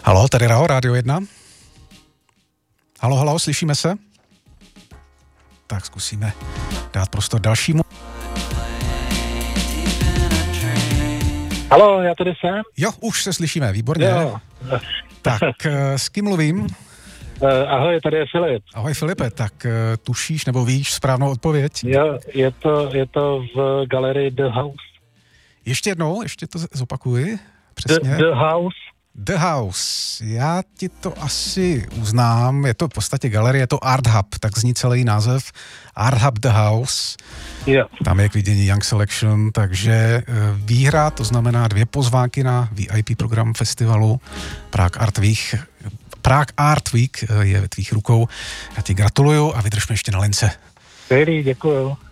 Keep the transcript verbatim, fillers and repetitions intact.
Halo, tady Rao, Rádio jedna. Halo, halo, slyšíme se? Tak zkusíme dát prostor dalšímu. Halo, já tady jsem? Jo, už se slyšíme, výborně. Jo. Tak, s kým mluvím? Uh, ahoj, tady je Filip. Ahoj Filipe, tak uh, tušíš nebo víš správnou odpověď? Jo, je to, je to v galerii The House. Ještě jednou, ještě to zopakuji. Přesně. The, The House. The House. Já ti to asi uznám. Je to v podstatě galerie, je to Art Hub, tak zní celý název. Art Hub The House. Jo. Tam je k vidění Young Selection, takže výhra, to znamená dvě pozvánky na V I P program festivalu Prague Art Week. Prague Art Week je ve tvých rukou. Já ti gratuluju a vydržme ještě na lince. Skvělý, děkuju.